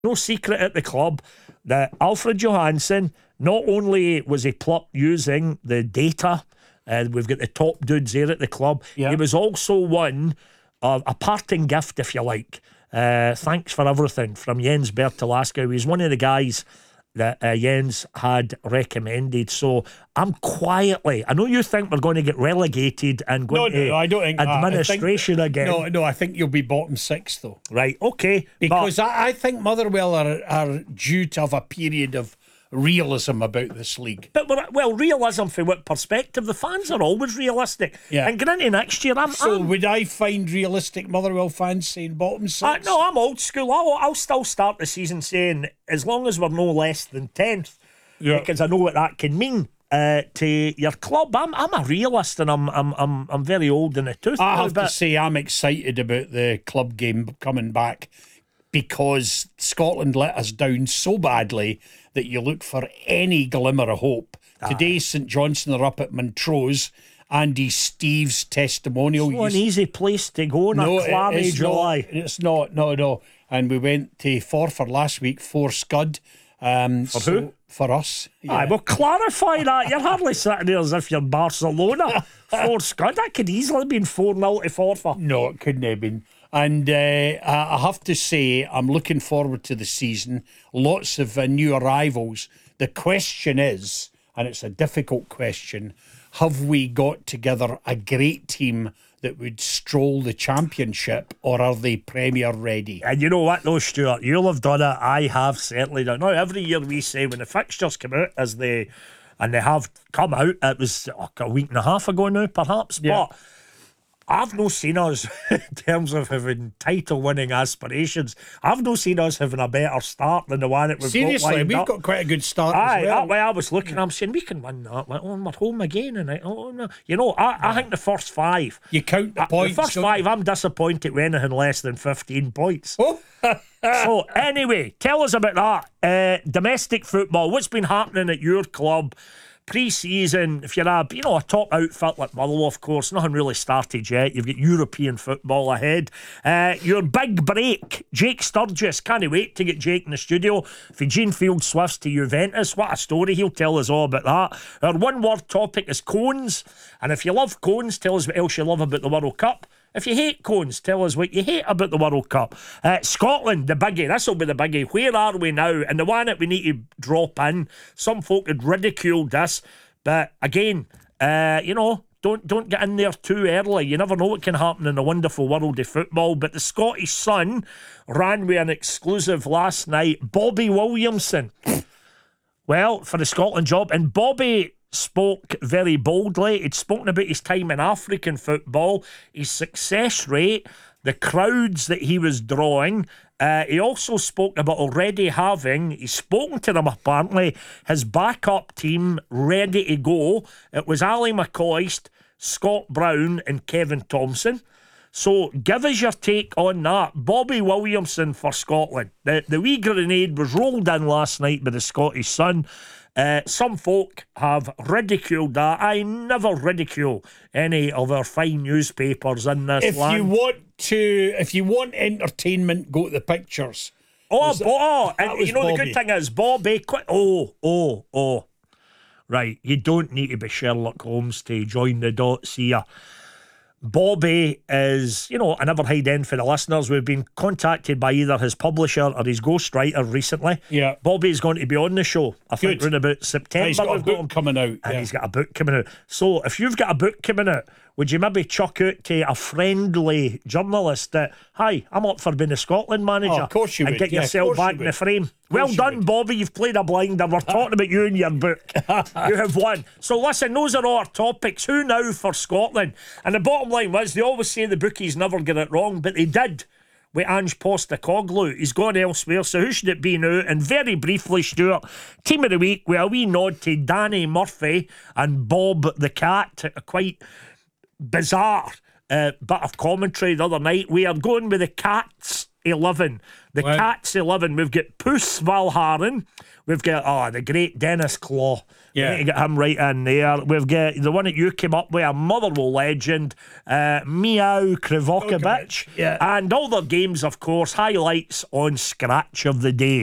no secret at the club that Alfred Johansson, not only was he plucked using the data, we've got the top dudes there at the club, he was also one of a parting gift, if you like. Thanks for everything from Jens Bertolaska. He was one of the guys that Jens had recommended. So I'm quietly, I know you think we're going to get relegated and go into I don't think administration again. No, I think you'll be bottom six though. Right, okay. Because I think Motherwell are due to have a period of realism about this league. But realism from what perspective? The fans are always realistic. Yeah. And going into next year, would I find realistic Motherwell fans saying bottom six? No, I'm old school. I'll still start the season saying as long as we're no less than 10th, because I know what that can mean to your club. I'm a realist, and I'm very old in the tooth. I have to say I'm excited about the club game coming back, because Scotland let us down so badly that you look for any glimmer of hope. Today, St Johnstone are up at Montrose. Andy Steve's testimonial. It's an easy place to go on a clammy July. It's not, no. And we went to Forfar last week, 4 Scud. For who? For us. Yeah. Well, clarify that. You're hardly sitting there as if you're Barcelona. 4 Scud. That could easily have been 4-0 to Forfar. No, it couldn't have been. And I have to say, I'm looking forward to the season. Lots of new arrivals. The question is, and it's a difficult question, have we got together a great team that would stroll the championship, or are they Premier ready? And you know what though, Stuart, you'll have done it. I have certainly done it. Now, every year we say when the fixtures come out, and they have come out, it was a week and a half ago now perhaps, but I've not seen us, in terms of having title-winning aspirations, I've not seen us having a better start than the one that we've got lined up. Seriously, we've got quite a good start as well. That way I was looking, I'm saying, we can win that. We're home again. And no. You know, I think the first 5... You count the points. The first 5, I'm disappointed with anything less than 15 points. Oh. So, anyway, tell us about that. Domestic football, what's been happening at your club? Pre-season, if you're a top outfit like Motherwell, of course, nothing really started yet. You've got European football ahead. Your big break, Jake Sturgis. Can't wait to get Jake in the studio. Fijian Field Swifts to Juventus. What a story. He'll tell us all about that. Our one-word topic is cones. And if you love cones, tell us what else you love about the World Cup. If you hate cones, tell us what you hate about the World Cup. Scotland, the biggie. This will be the biggie. Where are we now? And the one that we need to drop in. Some folk had ridiculed this, but again, don't get in there too early. You never know what can happen in the wonderful world of football. But the Scottish Sun ran with an exclusive last night. Bobby Williamson, well, for the Scotland job, and Bobby spoke very boldly. He'd spoken about his time in African football, his success rate, the crowds that he was drawing. He also spoke about he's spoken to them apparently, his backup team ready to go. It was Ali McCoist, Scott Brown and Kevin Thompson. So give us your take on that. Bobby Williamson for Scotland. The wee grenade was rolled in last night by the Scottish Sun. Some folk have ridiculed that. I never ridicule any of our fine newspapers in this land. If you want entertainment, go to the pictures. And you know Bobby. The good thing is Bobby. Right, you don't need to be Sherlock Holmes to join the dots here. Bobby is, I never hide in for the listeners. We've been contacted by either his publisher or his ghostwriter recently. Yeah. Bobby's going to be on the show. I think around about September. He's got a book coming out. And he's got a book coming out. So if you've got a book coming out, would you maybe chuck out to a friendly journalist that, hi, I'm up for being a Scotland manager? Oh, of course you would. And get yourself back in the frame. Well done, Bobby. You've played a blinder. We're talking about you and your book. You have won. So listen, those are all our topics. Who now for Scotland? And the bottom line was, they always say the bookies never get it wrong, but they did with Ange Postecoglou. He's gone elsewhere, so who should it be now? And very briefly, Stuart, team of the week with a wee nod to Danny Murphy and Bob the Cat. A quite bizarre bit of commentary the other night. We are going with the Cats 11. The Wow. Cats 11. We've got Puss Valharen. We've got, the great Dennis Claw. Yeah. We need to get him right in there. We've got the one that you came up with, a Motherwell legend, Miao Krivokovic. Yeah. And all the games, of course, highlights on Scratch of the Day.